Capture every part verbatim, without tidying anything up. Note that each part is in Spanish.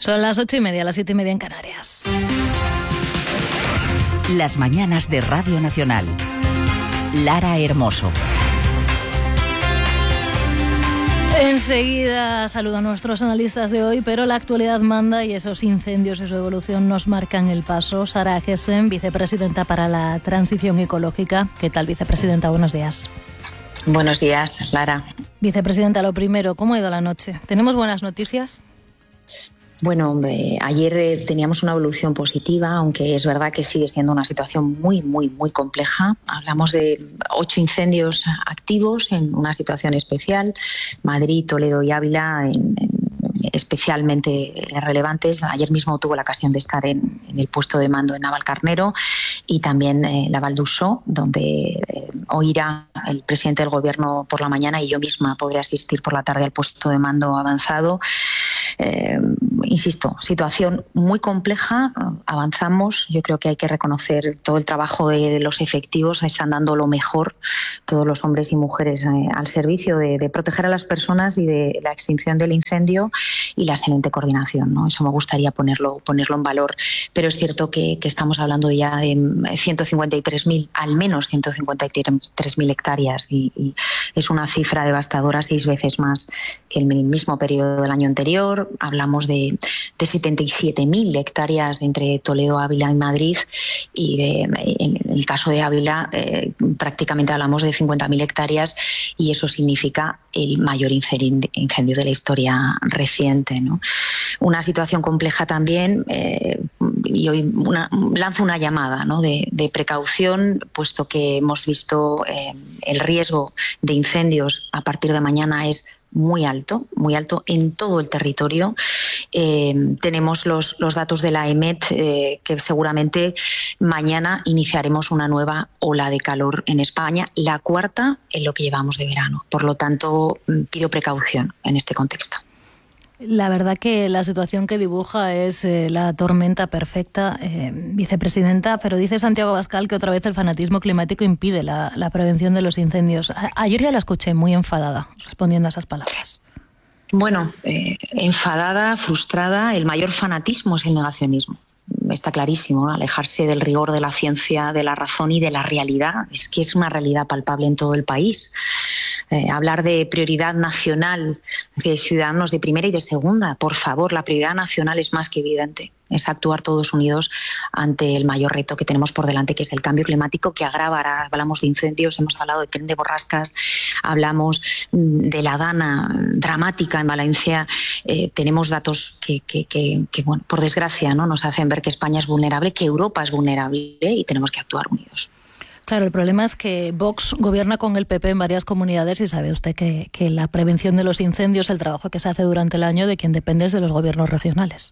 Son las ocho y media, las siete y media en Canarias. Las mañanas de Radio Nacional. Lara Hermoso. Enseguida saludo a nuestros analistas de hoy, pero la actualidad manda y esos incendios y su evolución nos marcan el paso. Sara Gessen, vicepresidenta para la transición ecológica. ¿Qué tal, vicepresidenta? Buenos días. Buenos días, Lara. Vicepresidenta, lo primero, ¿cómo ha ido la noche? ¿Tenemos buenas noticias? Bueno, eh, ayer eh, teníamos una evolución positiva, aunque es verdad que sigue siendo una situación muy, muy, muy compleja. Hablamos de ocho incendios activos en una situación especial. Madrid, Toledo y Ávila en, en especialmente relevantes. Ayer mismo tuve la ocasión de estar en, en el puesto de mando en Navalcarnero y también en la Val d'Uixó, donde eh, hoy irá el presidente del Gobierno por la mañana y yo misma podré asistir por la tarde al puesto de mando avanzado. Eh, insisto, situación muy compleja, avanzamos, yo creo que hay que reconocer todo el trabajo de los efectivos, están dando lo mejor, todos los hombres y mujeres eh, al servicio de, de proteger a las personas y de la extinción del incendio y la excelente coordinación, ¿no? Eso me gustaría ponerlo, ponerlo en valor, pero es cierto que, que estamos hablando ya de ciento cincuenta y tres mil, al menos ciento cincuenta y tres mil hectáreas y, y es una cifra devastadora, seis veces más que el mismo periodo del año anterior. Hablamos de, de setenta y siete mil hectáreas entre Toledo, Ávila y Madrid y de, en el caso de Ávila eh, prácticamente hablamos de cincuenta mil hectáreas y eso significa el mayor incendio de la historia reciente, ¿no? Una situación compleja también eh, y hoy una, lanzo una llamada, ¿no? de, de precaución, puesto que hemos visto eh, el riesgo de incendios a partir de mañana es muy alto, muy alto en todo el territorio. Eh, tenemos los, los datos de la E M E T eh, que seguramente mañana iniciaremos una nueva ola de calor en España, la cuarta en lo que llevamos de verano. Por lo tanto, pido precaución en este contexto. La verdad que la situación que dibuja es eh, la tormenta perfecta, eh, vicepresidenta, pero dice Santiago Abascal que otra vez el fanatismo climático impide la, la prevención de los incendios. A- ayer ya la escuché muy enfadada respondiendo a esas palabras. Bueno, eh, enfadada, frustrada, el mayor fanatismo es el negacionismo. Está clarísimo, ¿no? Alejarse del rigor de la ciencia, de la razón y de la realidad. Es que es una realidad palpable en todo el país. Eh, hablar de prioridad nacional de ciudadanos de primera y de segunda, por favor, la prioridad nacional es más que evidente. Es actuar todos unidos ante el mayor reto que tenemos por delante, que es el cambio climático, que agravará. Hablamos de incendios, hemos hablado de tren de borrascas, hablamos de la dana dramática en Valencia. Eh, tenemos datos que, que, que, que bueno, por desgracia, ¿no? nos hacen ver que España es vulnerable, que Europa es vulnerable y tenemos que actuar unidos. Claro, el problema es que Vox gobierna con el P P en varias comunidades y sabe usted que, que la prevención de los incendios, el trabajo que se hace durante el año, de quien depende es de los gobiernos regionales.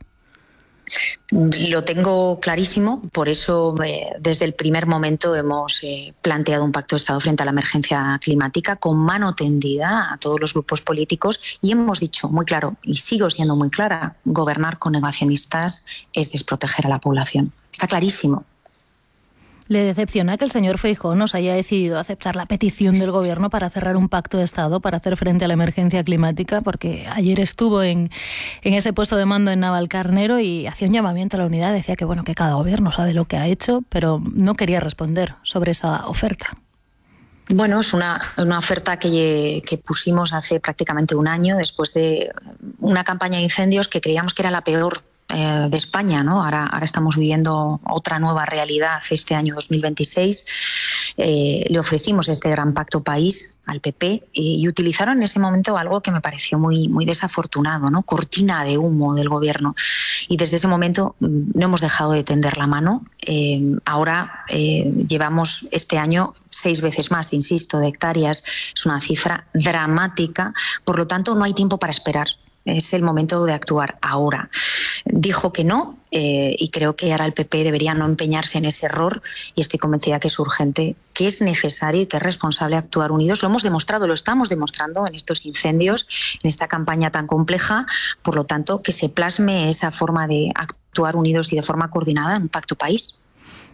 Lo tengo clarísimo, por eso eh, desde el primer momento hemos eh, planteado un pacto de Estado frente a la emergencia climática con mano tendida a todos los grupos políticos y hemos dicho muy claro, y sigo siendo muy clara, gobernar con negacionistas es desproteger a la población. Está clarísimo. ¿Le decepciona que el señor Feijóo nos haya decidido aceptar la petición del Gobierno para cerrar un pacto de Estado para hacer frente a la emergencia climática? Porque ayer estuvo en, en ese puesto de mando en Navalcarnero y hacía un llamamiento a la unidad. Decía que bueno que cada gobierno sabe lo que ha hecho, pero no quería responder sobre esa oferta. Bueno, es una, una oferta que, que pusimos hace prácticamente un año después de una campaña de incendios que creíamos que era la peor eh, de España, ¿no? Ahora, ahora estamos viviendo otra nueva realidad este año dos mil veintiséis. Eh, le ofrecimos este gran pacto país al P P y, y utilizaron en ese momento algo que me pareció muy, muy desafortunado, ¿no? Cortina de humo del gobierno. Y desde ese momento no hemos dejado de tender la mano. Eh, ahora eh, llevamos este año seis veces más, insisto, de hectáreas. Es una cifra dramática. Por lo tanto, no hay tiempo para esperar. Es el momento de actuar ahora. Dijo que no eh, y creo que ahora el P P debería no empeñarse en ese error y estoy convencida que es urgente, que es necesario y que es responsable actuar unidos. Lo hemos demostrado, lo estamos demostrando en estos incendios, en esta campaña tan compleja. Por lo tanto, que se plasme esa forma de actuar unidos y de forma coordinada en un pacto país.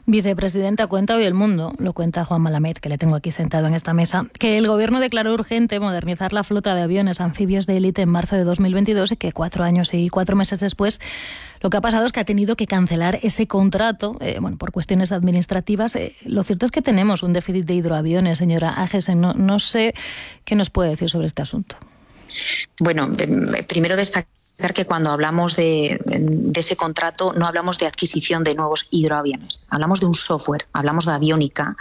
Vicepresidenta, cuenta hoy El Mundo, lo cuenta Juan Malamed, que le tengo aquí sentado en esta mesa, que el Gobierno declaró urgente modernizar la flota de aviones anfibios de élite en marzo de dos mil veintidós y que cuatro años y cuatro meses después lo que ha pasado es que ha tenido que cancelar ese contrato, eh, bueno, por cuestiones administrativas. Eh, lo cierto es que tenemos un déficit de hidroaviones, señora Agesen. No, no sé qué nos puede decir sobre este asunto. Bueno, primero destacar que cuando hablamos de, de ese contrato no hablamos de adquisición de nuevos hidroaviones, hablamos de un software, hablamos de aviónica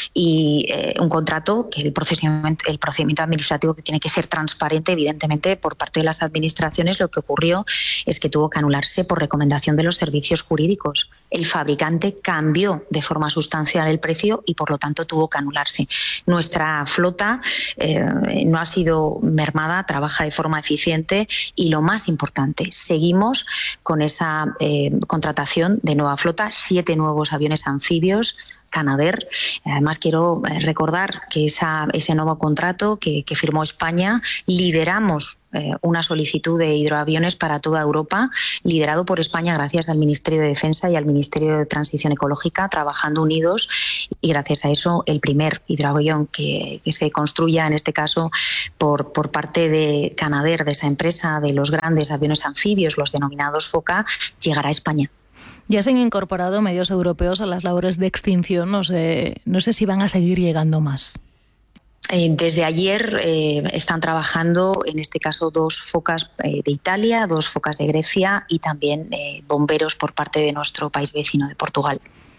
y eh, un contrato que el procedimiento, el procedimiento administrativo que tiene que ser transparente, evidentemente, por parte de las administraciones. Lo que ocurrió es que tuvo que anularse por recomendación de los servicios jurídicos. El fabricante cambió de forma sustancial el precio y por lo tanto tuvo que anularse. Nuestra flota eh, no ha sido mermada, trabaja de forma eficiente y lo más importante, seguimos con esa eh, contratación de nueva flota, siete nuevos aviones anfibios Canadair. Además, quiero recordar que esa, ese nuevo contrato que, que firmó España, lideramos eh, una solicitud de hidroaviones para toda Europa, liderado por España gracias al Ministerio de Defensa y al Ministerio de Transición Ecológica, trabajando unidos, y gracias a eso el primer hidroavión que, que se construya, en este caso por, por parte de Canadair, de esa empresa de los grandes aviones anfibios, los denominados FOCA, llegará a España. Ya se han incorporado medios europeos a las labores de extinción. No sé, no sé si van a seguir llegando más. Eh, desde ayer eh, están trabajando, en este caso, dos focas eh, de Italia, dos focas de Grecia y también eh, bomberos por parte de nuestro país vecino, de Portugal.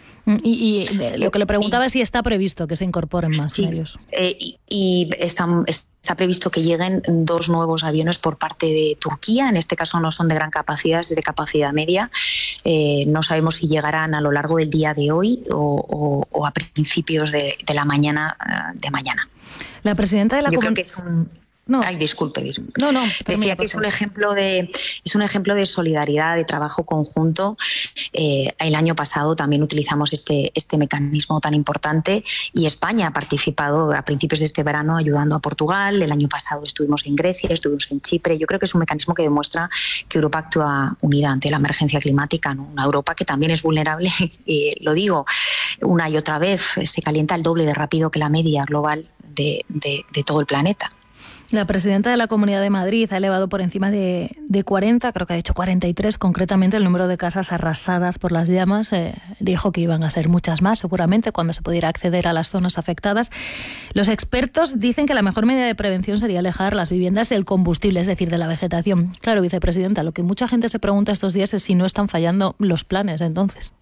Y, y lo que le preguntaba es si está previsto que se incorporen más sí, medios. Eh, y y están, está previsto que lleguen dos nuevos aviones por parte de Turquía. En este caso no son de gran capacidad, es de capacidad media. Eh, no sabemos si llegarán a lo largo del día de hoy o, o, o a principios de, de la mañana de mañana. La presidenta de la Yo comun... creo que es un... No, Ay, disculpe, disculpe. No, no. Decía que es un ejemplo de es un ejemplo de solidaridad, de trabajo conjunto. Eh, el año pasado también utilizamos este este mecanismo tan importante y España ha participado a principios de este verano ayudando a Portugal. El año pasado estuvimos en Grecia, estuvimos en Chipre. Yo creo que es un mecanismo que demuestra que Europa actúa unida ante la emergencia climática, ¿no? Una Europa que también es vulnerable, eh, lo digo una y otra vez, se calienta el doble de rápido que la media global de, de, de todo el planeta. La presidenta de la Comunidad de Madrid ha elevado por encima de, de cuarenta, creo que ha dicho cuarenta y tres concretamente, el número de casas arrasadas por las llamas. Eh, dijo que iban a ser muchas más, seguramente, cuando se pudiera acceder a las zonas afectadas. Los expertos dicen que la mejor medida de prevención sería alejar las viviendas del combustible, es decir, de la vegetación. Claro, vicepresidenta, lo que mucha gente se pregunta estos días es si no están fallando los planes, entonces.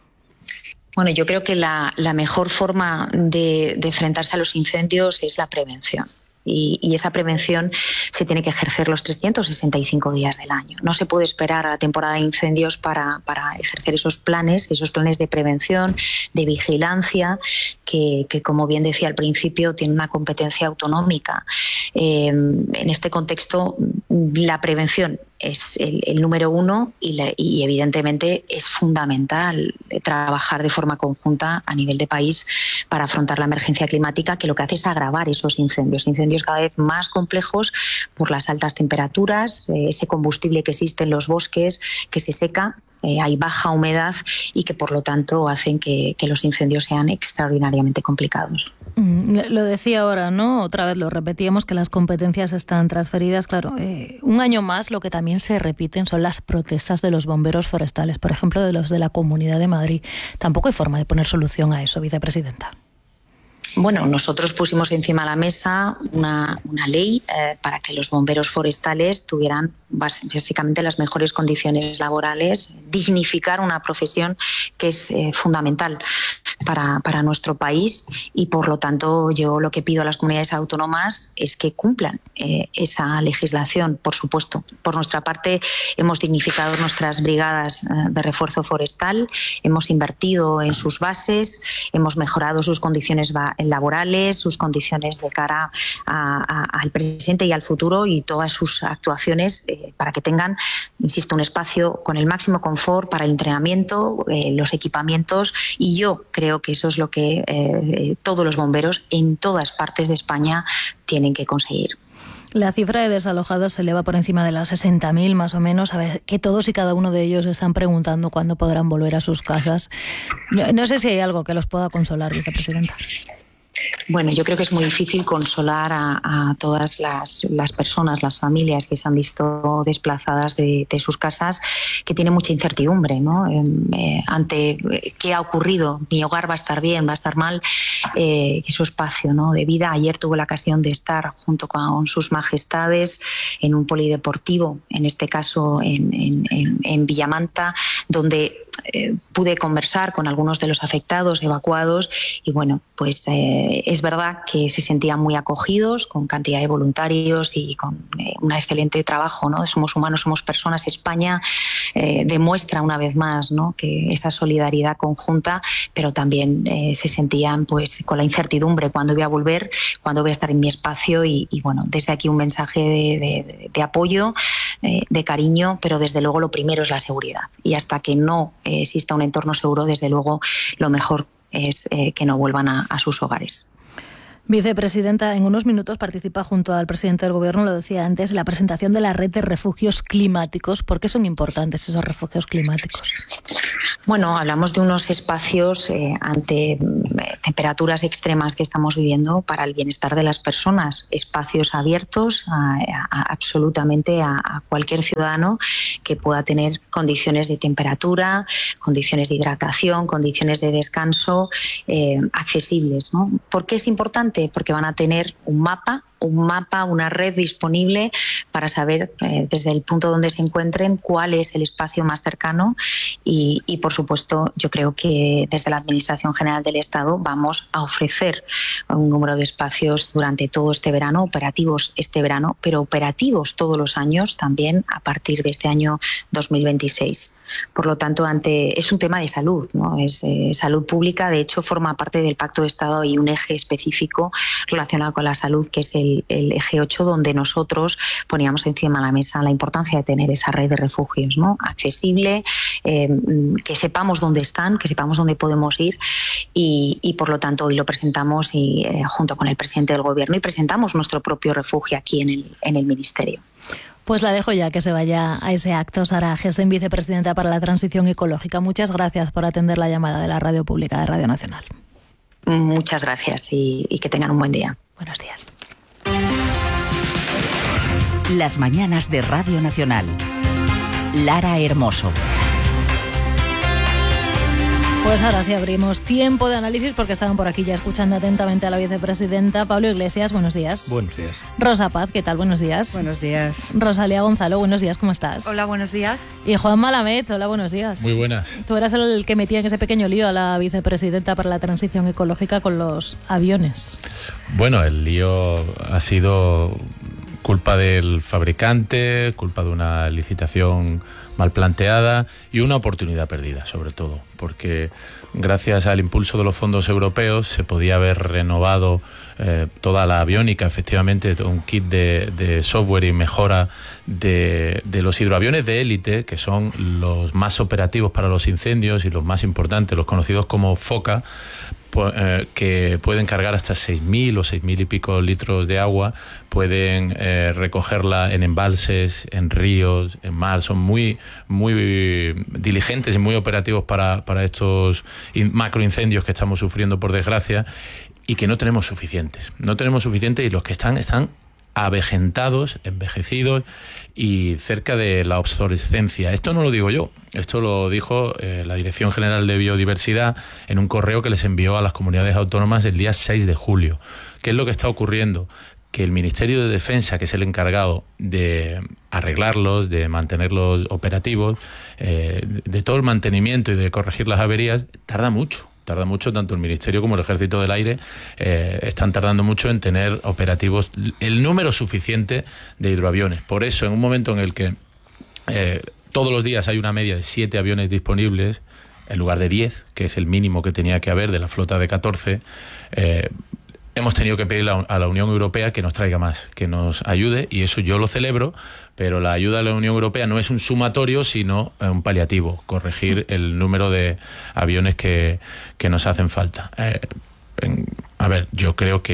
Bueno, yo creo que la, la mejor forma de, de enfrentarse a los incendios es la prevención. Y, y esa prevención se tiene que ejercer los trescientos sesenta y cinco días del año. No se puede esperar a la temporada de incendios para, para ejercer esos planes, esos planes de prevención, de vigilancia, que, que como bien decía al principio, tiene una competencia autonómica. Eh, en este contexto, la prevención es el, el número uno y, la, y evidentemente es fundamental trabajar de forma conjunta a nivel de país para afrontar la emergencia climática, que lo que hace es agravar esos incendios, incendios cada vez más complejos por las altas temperaturas, eh, ese combustible que existe en los bosques que se seca. Eh, hay baja humedad y que por lo tanto hacen que, que los incendios sean extraordinariamente complicados. Mm, lo decía ahora, ¿no? Otra vez lo repetíamos, que las competencias están transferidas. Claro, eh, un año más lo que también se repiten son las protestas de los bomberos forestales, por ejemplo, de los de la Comunidad de Madrid. Tampoco hay forma de poner solución a eso, vicepresidenta. Bueno, nosotros pusimos encima de la mesa una, una ley eh, para que los bomberos forestales tuvieran básicamente las mejores condiciones laborales, dignificar una profesión que es eh, fundamental para, para nuestro país y, por lo tanto, yo lo que pido a las comunidades autónomas es que cumplan eh, esa legislación, por supuesto. Por nuestra parte, hemos dignificado nuestras brigadas eh, de refuerzo forestal, hemos invertido en sus bases, hemos mejorado sus condiciones laborales, sus condiciones de cara a, a, al presente y al futuro y todas sus actuaciones eh, para que tengan, insisto, un espacio con el máximo confort para el entrenamiento, eh, los equipamientos, y yo creo que eso es lo que eh, todos los bomberos en todas partes de España tienen que conseguir. La cifra de desalojados se eleva por encima de las sesenta mil más o menos. A ver, que todos y cada uno de ellos están preguntando cuándo podrán volver a sus casas. No sé si hay algo que los pueda consolar, vicepresidenta. Bueno, yo creo que es muy difícil consolar a, a todas las, las personas, las familias que se han visto desplazadas de, de sus casas, que tienen mucha incertidumbre, ¿no? Eh, eh, ante qué ha ocurrido, mi hogar va a estar bien, va a estar mal, eh, que su espacio, ¿no?, de vida. Ayer tuve la ocasión de estar junto con sus majestades en un polideportivo, en este caso en, en, en, en Villamanta, donde Eh, pude conversar con algunos de los afectados, evacuados, y bueno, pues eh, es verdad que se sentían muy acogidos, con cantidad de voluntarios y con eh, un excelente trabajo, ¿no? Somos humanos, somos personas. España eh, demuestra una vez más, ¿no?, que esa solidaridad conjunta, pero también eh, se sentían pues con la incertidumbre, cuándo voy a volver, cuándo voy a estar en mi espacio, y, y bueno, desde aquí un mensaje de, de, de apoyo, eh, de cariño, pero desde luego lo primero es la seguridad, y hasta que no eh, exista un entorno seguro, desde luego lo mejor es eh, que no vuelvan a, a sus hogares. Vicepresidenta, en unos minutos participa junto al presidente del Gobierno, lo decía antes, la presentación de la red de refugios climáticos. ¿Por qué son importantes esos refugios climáticos? Bueno, hablamos de unos espacios eh, ante eh, temperaturas extremas que estamos viviendo para el bienestar de las personas. Espacios abiertos a, a, absolutamente a, a cualquier ciudadano que pueda tener condiciones de temperatura, condiciones de hidratación, condiciones de descanso eh, accesibles, ¿no? ¿Por qué es importante? Porque van a tener un mapa, un mapa, una red disponible para saber eh, desde el punto donde se encuentren cuál es el espacio más cercano, y, y por supuesto yo creo que desde la Administración General del Estado vamos a ofrecer un número de espacios durante todo este verano, operativos este verano, pero operativos todos los años también a partir de este año dos mil veintiséis. Por lo tanto, ante es un tema de salud, ¿no? Es eh, salud pública. De hecho, forma parte del Pacto de Estado y un eje específico relacionado con la salud, que es el, el eje ocho, donde nosotros poníamos encima de la mesa la importancia de tener esa red de refugios, ¿no?, accesible, eh, que sepamos dónde están, que sepamos dónde podemos ir, y, y por lo tanto hoy lo presentamos y eh, junto con el presidente del Gobierno, y presentamos nuestro propio refugio aquí en el, en el Ministerio. Pues la dejo ya que se vaya a ese acto. Sara Gessen, vicepresidenta para la Transición Ecológica. Muchas gracias por atender la llamada de la Radio Pública de Radio Nacional. Muchas gracias y, y que tengan un buen día. Buenos días. Las mañanas de Radio Nacional. Lara Hermoso. Pues ahora sí abrimos tiempo de análisis, porque estaban por aquí ya escuchando atentamente a la vicepresidenta. Pablo Iglesias, buenos días. Buenos días. Rosa Paz, ¿qué tal? Buenos días. Buenos días. Rosalía Gonzalo, buenos días, ¿cómo estás? Hola, buenos días. Y Juan Malamet, hola, buenos días. Muy buenas. Tú eras el que metía en ese pequeño lío a la vicepresidenta para la Transición Ecológica con los aviones. Bueno, el lío ha sido culpa del fabricante, culpa de una licitación mal planteada y una oportunidad perdida, sobre todo, porque gracias al impulso de los fondos europeos se podía haber renovado eh, toda la aviónica, efectivamente, un kit de, de software y mejora de, de los hidroaviones de élite, que son los más operativos para los incendios y los más importantes, los conocidos como FOCA, que pueden cargar hasta seis mil o seis mil y pico litros de agua, pueden eh, recogerla en embalses, en ríos, en mar. Son muy, muy diligentes y muy operativos para, para estos macroincendios que estamos sufriendo, por desgracia, y que no tenemos suficientes. No tenemos suficientes, y los que están, están avejentados, envejecidos y cerca de la obsolescencia. Esto no lo digo yo, esto lo dijo eh, la Dirección General de Biodiversidad en un correo que les envió a las comunidades autónomas el día seis de julio. ¿Qué es lo que está ocurriendo? Que el Ministerio de Defensa, que es el encargado de arreglarlos, de mantenerlos operativos, eh, de todo el mantenimiento y de corregir las averías, tarda mucho. Tarda mucho, tanto el Ministerio como el Ejército del Aire eh, están tardando mucho en tener operativos el número suficiente de hidroaviones. Por eso, en un momento en el que eh, todos los días hay una media de siete aviones disponibles, en lugar de diez, que es el mínimo que tenía que haber de la flota de catorce, eh, hemos tenido que pedir a la Unión Europea que nos traiga más, que nos ayude, y eso yo lo celebro, pero la ayuda de la Unión Europea no es un sumatorio, sino un paliativo, corregir el número de aviones que, que nos hacen falta. Eh, en, a ver, yo creo que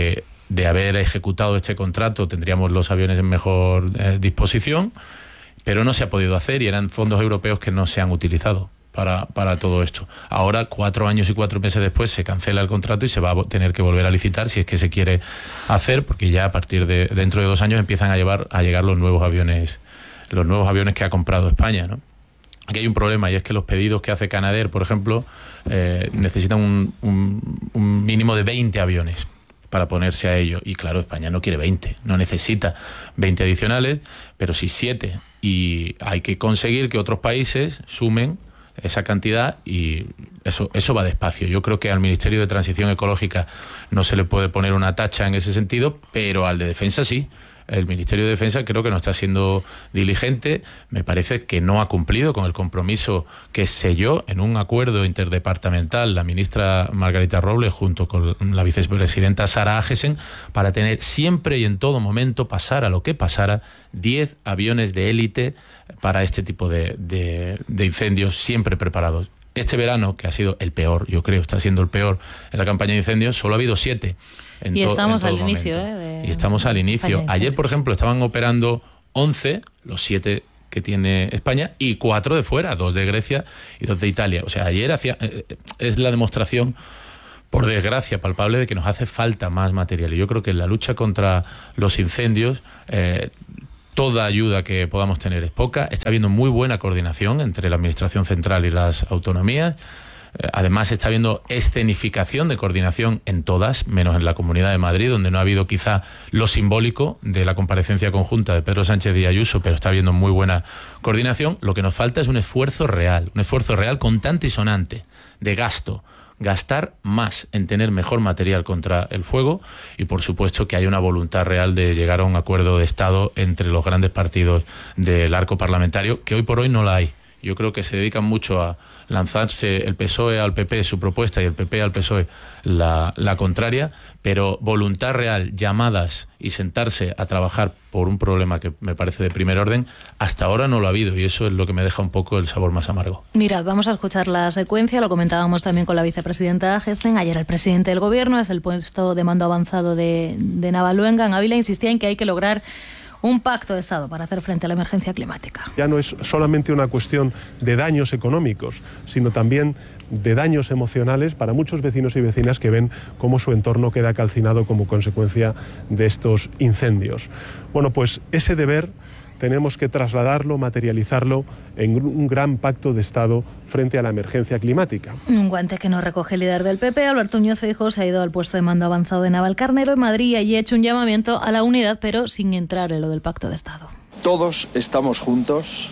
de haber ejecutado este contrato tendríamos los aviones en mejor eh, disposición, pero no se ha podido hacer y eran fondos europeos que no se han utilizado para, para todo esto. Ahora, cuatro años y cuatro meses después, se cancela el contrato y se va a tener que volver a licitar si es que se quiere hacer, porque ya a partir de dentro de dos años empiezan a llevar a llegar los nuevos aviones, los nuevos aviones que ha comprado España, ¿no? Aquí hay un problema, y es que los pedidos que hace Canadair, por ejemplo, eh, necesitan un, un, un mínimo de veinte aviones para ponerse a ello. Y claro, España no quiere veinte, no necesita veinte adicionales, pero sí siete. Y hay que conseguir que otros países sumen esa cantidad, y eso, eso va despacio. Yo creo que al Ministerio de Transición Ecológica no se le puede poner una tacha en ese sentido, pero al de Defensa sí. El Ministerio de Defensa creo que no está siendo diligente. Me parece que no ha cumplido con el compromiso que selló en un acuerdo interdepartamental la ministra Margarita Robles junto con la vicepresidenta Sara Agesen, para tener siempre y en todo momento, pasara lo que pasara, diez aviones de élite para este tipo de, de, de incendios, siempre preparados. Este verano, que ha sido el peor, yo creo, está siendo el peor en la campaña de incendios, solo ha habido siete. En y to, estamos en al todo inicio, momento. ¿eh? De... Y estamos al inicio. Ayer, por ejemplo, estaban operando once, los siete que tiene España, y cuatro de fuera, dos de Grecia y dos de Italia. O sea, ayer hacía, eh, es la demostración, por desgracia, palpable de que nos hace falta más material. Y yo creo que en la lucha contra los incendios, eh, toda ayuda que podamos tener es poca. Está habiendo muy buena coordinación entre la Administración Central y las autonomías. Además, está habiendo escenificación de coordinación en todas, menos en la Comunidad de Madrid, donde no ha habido quizá lo simbólico de la comparecencia conjunta de Pedro Sánchez y Ayuso, pero está habiendo muy buena coordinación. Lo que nos falta es un esfuerzo real, un esfuerzo real contante y sonante, de gasto. Gastar más en tener mejor material contra el fuego, y por supuesto que haya una voluntad real de llegar a un acuerdo de Estado entre los grandes partidos del arco parlamentario, que hoy por hoy no la hay. Yo creo que se dedican mucho a lanzarse el P S O E al P P su propuesta y el P P al P S O E la, la contraria, pero voluntad real, llamadas y sentarse a trabajar por un problema que me parece de primer orden, hasta ahora no lo ha habido, y eso es lo que me deja un poco el sabor más amargo. Mirad, vamos a escuchar la secuencia, lo comentábamos también con la vicepresidenta Agesen. Ayer el presidente del Gobierno, es el puesto de mando avanzado de, de Navaluenga, en Ávila, insistía en que hay que lograr un pacto de Estado para hacer frente a la emergencia climática. Ya no es solamente una cuestión de daños económicos, sino también de daños emocionales para muchos vecinos y vecinas que ven cómo su entorno queda calcinado como consecuencia de estos incendios. Bueno, pues ese deber tenemos que trasladarlo, materializarlo en un gran pacto de Estado frente a la emergencia climática. Un guante que no recoge el líder del P P, Alberto Núñez Feijóo, se ha ido al puesto de mando avanzado de Navalcarnero en Madrid y ha hecho un llamamiento a la unidad, pero sin entrar en lo del pacto de Estado. Todos estamos juntos,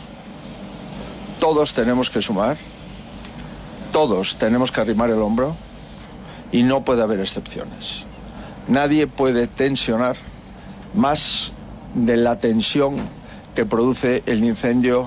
todos tenemos que sumar, todos tenemos que arrimar el hombro, y no puede haber excepciones. Nadie puede tensionar más de la tensión que produce el incendio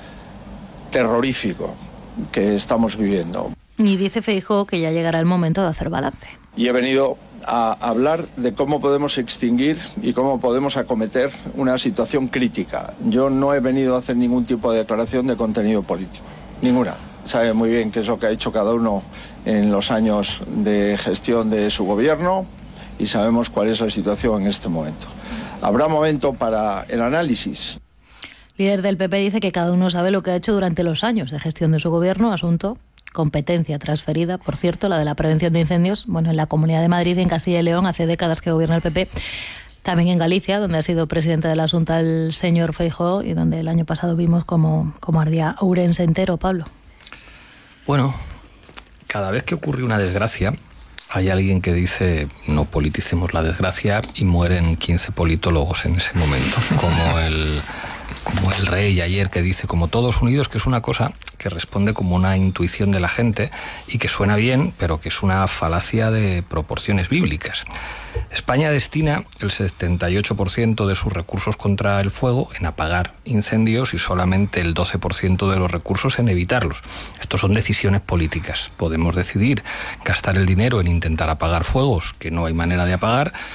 terrorífico que estamos viviendo. Y dice Feijóo que ya llegará el momento de hacer balance. Y he venido a hablar de cómo podemos extinguir y cómo podemos acometer una situación crítica. Yo no he venido a hacer ningún tipo de declaración de contenido político, ninguna. Sabe muy bien qué es lo que ha hecho cada uno en los años de gestión de su gobierno, y sabemos cuál es la situación en este momento. Habrá momento para el análisis. Líder del P P dice que cada uno sabe lo que ha hecho durante los años de gestión de su gobierno, asunto, competencia transferida, por cierto, la de la prevención de incendios, bueno, en la Comunidad de Madrid y en Castilla y León, hace décadas que gobierna el P P, también en Galicia, donde ha sido presidente de la Xunta el señor Feijóo, y donde el año pasado vimos cómo, cómo ardía Ourense entero, Pablo. Bueno, cada vez que ocurre una desgracia, hay alguien que dice no politicemos la desgracia, y mueren quince politólogos en ese momento, como el... como el rey ayer, que dice como todos unidos, que es una cosa que responde como una intuición de la gente y que suena bien, pero que es una falacia de proporciones bíblicas. España destina el setenta y ocho por ciento de sus recursos contra el fuego en apagar incendios y solamente el doce por ciento de los recursos en evitarlos. Estos son decisiones políticas. Podemos decidir gastar el dinero en intentar apagar fuegos que no hay manera de apagar,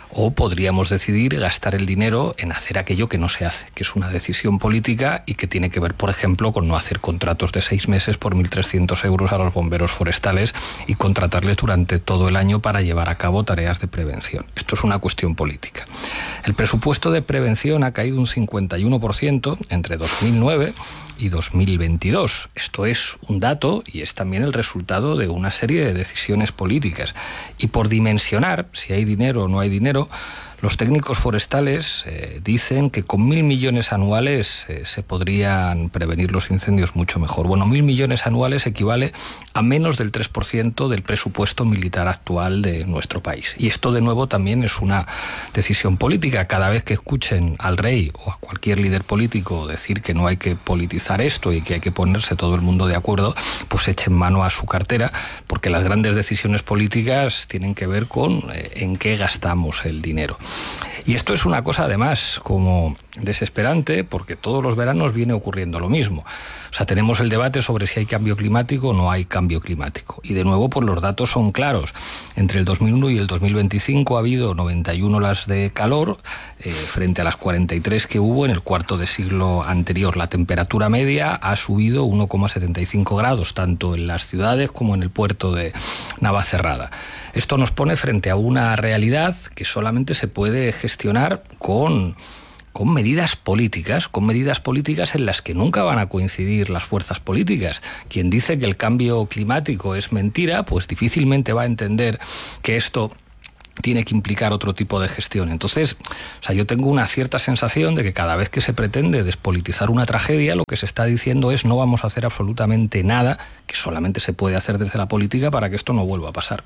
O podríamos decidir gastar el dinero en hacer aquello que no se hace, que es una decisión política y que tiene que ver, por ejemplo, con no hacer contratos de seis meses por mil trescientos euros a los bomberos forestales y contratarles durante todo el año para llevar a cabo tareas de prevención. Esto es una cuestión política. El presupuesto de prevención ha caído un cincuenta y uno por ciento entre dos mil nueve y dos mil veintidós. Esto es un dato y es también el resultado de una serie de decisiones políticas. Y por dimensionar si hay dinero o no hay dinero, los técnicos forestales eh, dicen que con mil millones anuales eh, se podrían prevenir los incendios mucho mejor. Bueno, mil millones anuales equivale a menos del tres por ciento del presupuesto militar actual de nuestro país. Y esto, de nuevo, también es una decisión política. Cada vez que escuchen al rey o a cualquier líder político decir que no hay que politizar esto y que hay que ponerse todo el mundo de acuerdo, pues echen mano a su cartera, porque las grandes decisiones políticas tienen que ver con eh, en qué gastamos el dinero. Y esto es una cosa, además, como desesperante, porque todos los veranos viene ocurriendo lo mismo. O sea, tenemos el debate sobre si hay cambio climático o no hay cambio climático. Y de nuevo, pues los datos son claros. Entre el dos mil uno y el dos mil veinticinco ha habido noventa y una olas de calor eh, frente a las cuarenta y tres que hubo en el cuarto de siglo anterior. La temperatura media ha subido uno coma setenta y cinco grados, tanto en las ciudades como en el puerto de Navacerrada. Esto nos pone frente a una realidad que solamente se puede gestionar con... con medidas políticas, con medidas políticas en las que nunca van a coincidir las fuerzas políticas. Quien dice que el cambio climático es mentira, pues difícilmente va a entender que esto tiene que implicar otro tipo de gestión. Entonces, o sea, yo tengo una cierta sensación de que cada vez que se pretende despolitizar una tragedia, lo que se está diciendo es no vamos a hacer absolutamente nada, que solamente se puede hacer desde la política para que esto no vuelva a pasar.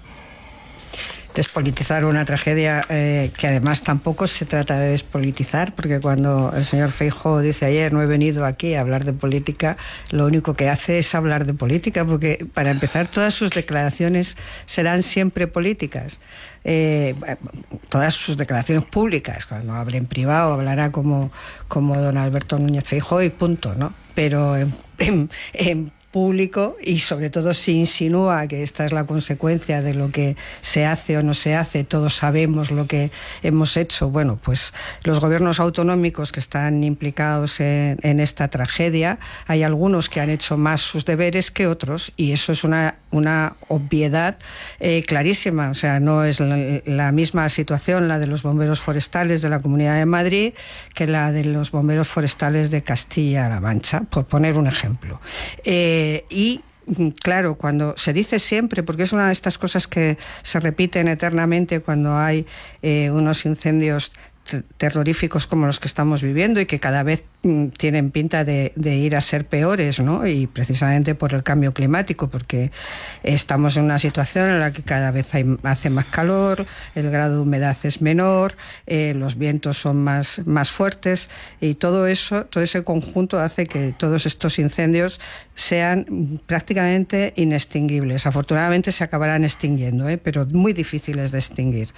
Despolitizar una tragedia eh, que además tampoco se trata de despolitizar, porque cuando el señor Feijóo dice ayer no he venido aquí a hablar de política, lo único que hace es hablar de política, porque para empezar todas sus declaraciones serán siempre políticas. Eh, todas sus declaraciones públicas, cuando hable en privado hablará como, como don Alberto Núñez Feijóo y punto, ¿no? Pero en, en, en público, y sobre todo si insinúa que esta es la consecuencia de lo que se hace o no se hace, todos sabemos lo que hemos hecho. Bueno, pues los gobiernos autonómicos que están implicados en, en esta tragedia, hay algunos que han hecho más sus deberes que otros, y eso es una, una obviedad eh, clarísima. O sea, no es la, la misma situación la de los bomberos forestales de la Comunidad de Madrid que la de los bomberos forestales de Castilla-La Mancha, por poner un ejemplo. Eh, Eh, y claro, cuando se dice siempre, porque es una de estas cosas que se repiten eternamente cuando hay eh, unos incendios terroríficos como los que estamos viviendo y que cada vez mm, tienen pinta de, de ir a ser peores, ¿no? Y precisamente por el cambio climático, porque estamos en una situación en la que cada vez hay, hace más calor, el grado de humedad es menor, eh, los vientos son más, más fuertes, y todo eso, todo ese conjunto hace que todos estos incendios sean prácticamente inextinguibles. Afortunadamente se acabarán extinguiendo, ¿eh? Pero muy difíciles de extinguir.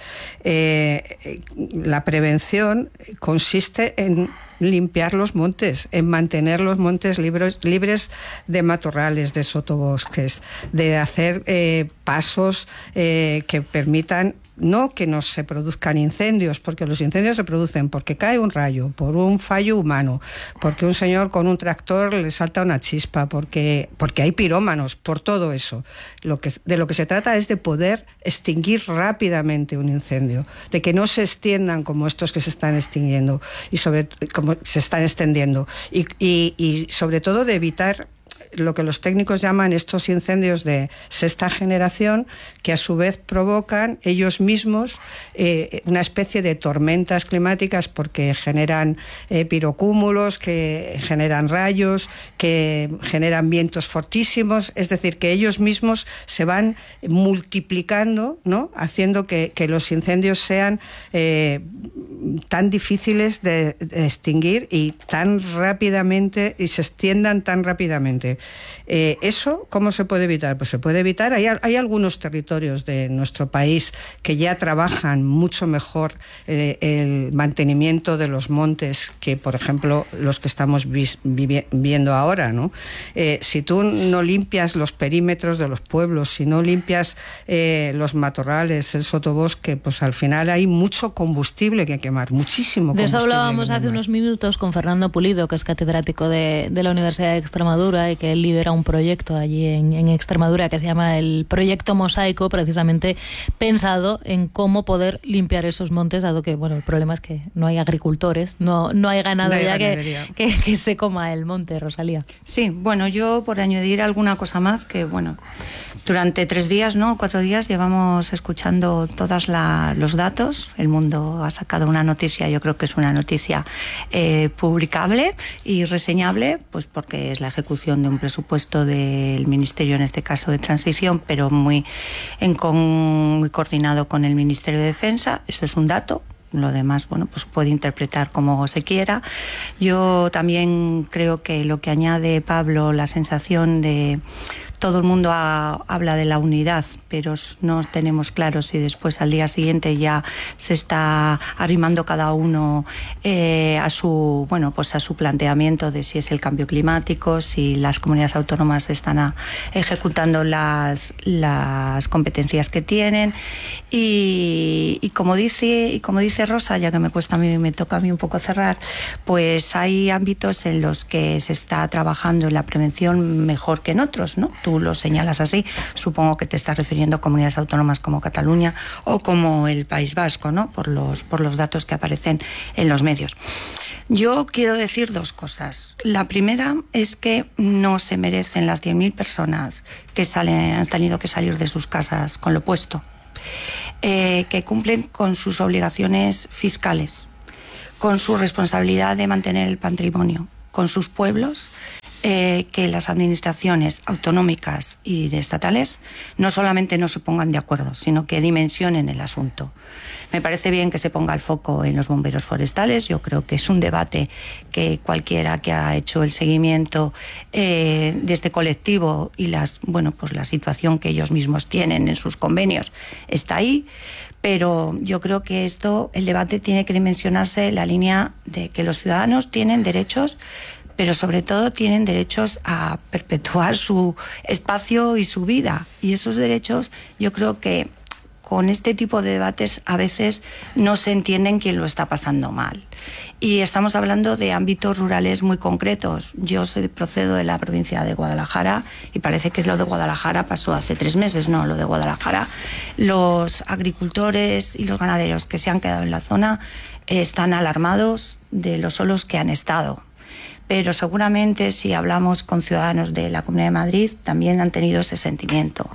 Eh, la prevención consiste en limpiar los montes, en mantener los montes libres, libres de matorrales, de sotobosques, de hacer eh, pasos eh, que permitan no que no se produzcan incendios, porque los incendios se producen porque cae un rayo, por un fallo humano, porque un señor con un tractor le salta una chispa, porque, porque hay pirómanos, por todo eso. Lo que, de lo que se trata es de poder extinguir rápidamente un incendio, de que no se extiendan como estos que se están extinguiendo y sobre como se están extendiendo y, y, y sobre todo de evitar lo que los técnicos llaman estos incendios de sexta generación, que a su vez provocan ellos mismos eh, una especie de tormentas climáticas, porque generan eh, pirocúmulos, que generan rayos, que generan vientos fortísimos, es decir, que ellos mismos se van multiplicando, ¿no? Haciendo que, que los incendios sean eh, tan difíciles de, de extinguir y tan rápidamente, y se extiendan tan rápidamente. Eh, ¿Eso cómo se puede evitar? Pues se puede evitar. Hay, hay algunos territorios de nuestro país que ya trabajan mucho mejor eh, el mantenimiento de los montes que, por ejemplo, los que estamos vis, vivi, viendo ahora, ¿no? Eh, si tú no limpias los perímetros de los pueblos, si no limpias eh, los matorrales, el sotobosque, pues al final hay mucho combustible que quemar, muchísimo combustible. De eso hablábamos hace unos minutos con Fernando Pulido, que es catedrático de, de la Universidad de Extremadura y que él lidera un proyecto allí en, en Extremadura que se llama el Proyecto Mosaico, precisamente pensado en cómo poder limpiar esos montes, dado que, bueno, el problema es que no hay agricultores, no, no hay ganado no hay ya que, que, que se coma el monte, Rosalía. Sí, bueno, yo por añadir alguna cosa más, que bueno, durante tres días, ¿no? Cuatro días llevamos escuchando todos los datos. El Mundo ha sacado una noticia, yo creo que es una noticia eh, publicable y reseñable, pues porque es la ejecución de un presupuesto del Ministerio, en este caso de Transición, pero muy, en con, muy coordinado con el Ministerio de Defensa. Eso es un dato. Lo demás, bueno, pues puede interpretar como se quiera. Yo también creo que lo que añade Pablo, la sensación de todo el mundo ha, habla de la unidad, pero no tenemos claro si después al día siguiente ya se está arrimando cada uno eh, a su, bueno, pues a su planteamiento de si es el cambio climático, si las comunidades autónomas están a, ejecutando las, las competencias que tienen y, y como dice y como dice Rosa, ya que me cuesta a mí, me toca a mí un poco cerrar, pues hay ámbitos en los que se está trabajando en la prevención mejor que en otros, ¿no? Tú lo señalas así, supongo que te estás refiriendo a comunidades autónomas como Cataluña o como el País Vasco, ¿no? Por los, por los datos que aparecen en los medios. Yo quiero decir dos cosas. La primera es que no se merecen las diez mil personas que salen, han tenido que salir de sus casas con lo puesto, eh, que cumplen con sus obligaciones fiscales, con su responsabilidad de mantener el patrimonio, con sus pueblos, eh, que las administraciones autonómicas y de estatales no solamente no se pongan de acuerdo, sino que dimensionen el asunto. Me parece bien que se ponga el foco en los bomberos forestales. Yo creo que es un debate que cualquiera que ha hecho el seguimiento eh, de este colectivo y las, bueno, pues la situación que ellos mismos tienen en sus convenios está ahí. Pero yo creo que esto, el debate tiene que dimensionarse en la línea de que los ciudadanos tienen derechos, pero sobre todo tienen derechos a perpetuar su espacio y su vida. Y esos derechos, yo creo que con este tipo de debates a veces no se entienden quién lo está pasando mal. Y estamos hablando de ámbitos rurales muy concretos. Yo soy, procedo de la provincia de Guadalajara y parece que es lo de Guadalajara pasó hace tres meses, no, lo de Guadalajara. Los agricultores y los ganaderos que se han quedado en la zona eh, están alarmados de los solos que han estado. Pero seguramente si hablamos con ciudadanos de la Comunidad de Madrid también han tenido ese sentimiento.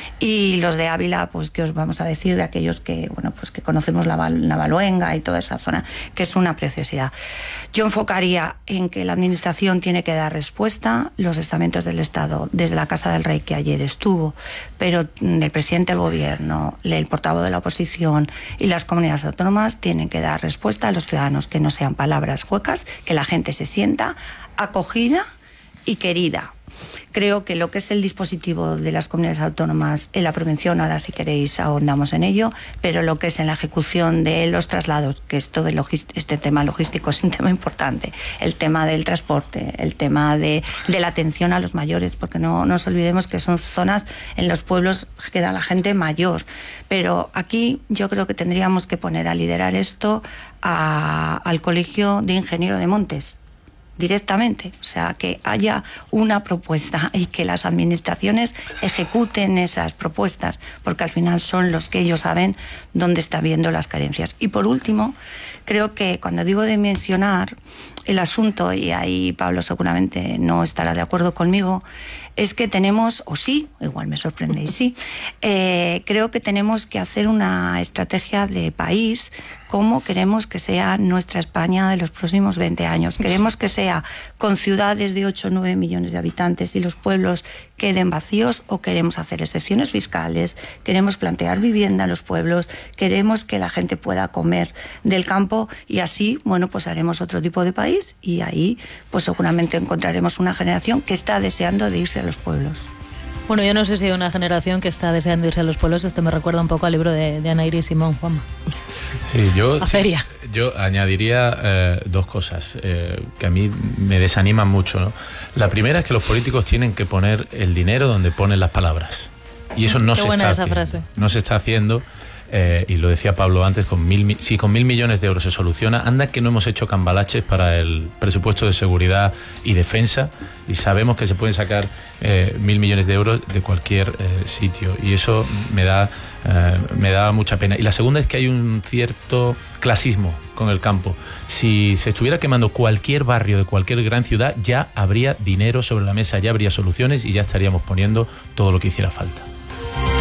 Y los de Ávila, pues qué os vamos a decir de aquellos que, bueno, pues que conocemos la Navaluenga y toda esa zona, que es una preciosidad. Yo enfocaría en que la Administración tiene que dar respuesta, los estamentos del Estado, desde la Casa del Rey, que ayer estuvo, pero el presidente del Gobierno, el portavoz de la oposición y las comunidades autónomas tienen que dar respuesta a los ciudadanos, que no sean palabras huecas, que la gente se sienta acogida y querida. Creo que lo que es el dispositivo de las comunidades autónomas en la prevención, ahora si queréis ahondamos en ello, pero lo que es en la ejecución de los traslados, que esto de este tema logístico es un tema importante, el tema del transporte, el tema de, de la atención a los mayores, porque no, no nos olvidemos que son zonas en los pueblos que queda la gente mayor, pero aquí yo creo que tendríamos que poner a liderar esto a, al Colegio de Ingeniero de Montes, directamente, o sea, que haya una propuesta y que las administraciones ejecuten esas propuestas, porque al final son los que ellos saben dónde está viendo las carencias. Y por último, creo que cuando digo de mencionar el asunto, y ahí Pablo seguramente no estará de acuerdo conmigo, es que tenemos, o sí, igual me sorprende y sí, eh, creo que tenemos que hacer una estrategia de país cómo queremos que sea nuestra España de los próximos veinte años. Queremos que sea con ciudades de ocho o nueve millones de habitantes y los pueblos queden vacíos, o queremos hacer excepciones fiscales, queremos plantear vivienda en los pueblos, queremos que la gente pueda comer del campo, y así, bueno, pues haremos otro tipo de país, y ahí pues seguramente encontraremos una generación que está deseando de irse a los pueblos. Bueno, yo no sé si hay una generación que está deseando irse a los pueblos. Esto me recuerda un poco al libro de, de Ana Iris Simón, Juanma. Sí, yo, a sí, feria. Yo añadiría eh, dos cosas eh, que a mí me desaniman mucho, ¿no? La primera es que los políticos tienen que poner el dinero donde ponen las palabras. Y eso no, Qué se buena está, esa haciendo, frase. no se está haciendo. Eh, y lo decía Pablo antes, con mil, si con mil millones de euros se soluciona, anda que no hemos hecho cambalaches para el presupuesto de seguridad y defensa, y sabemos que se pueden sacar eh, mil millones de euros de cualquier eh, sitio, y eso me da, eh, me da mucha pena. Y la segunda es que hay un cierto clasismo con el campo. Si se estuviera quemando cualquier barrio de cualquier gran ciudad, ya habría dinero sobre la mesa, ya habría soluciones, y ya estaríamos poniendo todo lo que hiciera falta.